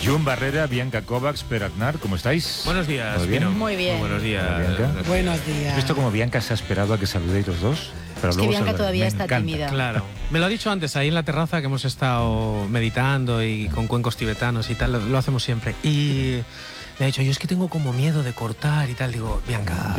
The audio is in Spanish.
Joan Barrera, Bianca Kovacs, Per Aznar, ¿cómo estáis? Buenos días, ¿Todo bien? Pino. Muy bien. Buenos días. Bianca. Buenos días. ¿Has visto cómo Bianca se ha esperado a que saludéis los dos? Pero Es que luego Bianca saludáis. todavía Me está encanta. tímida. Claro. Me lo ha dicho antes, ahí en la terraza, que hemos estado meditando y con cuencos tibetanos y tal, lo hacemos siempre. Y me ha dicho, yo es que tengo como miedo de cortar y tal. Digo, Bianca,